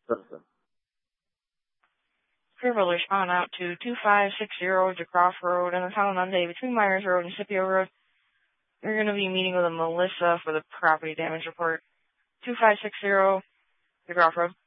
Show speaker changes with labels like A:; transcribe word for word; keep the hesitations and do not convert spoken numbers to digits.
A: Citizen.
B: Fairfield respond out to two five six zero DeCroft Road and the town Monday between Myers Road and Scipio Road. You're going to be meeting with a Melissa for the property damage report. two five six zero DeCroft Road.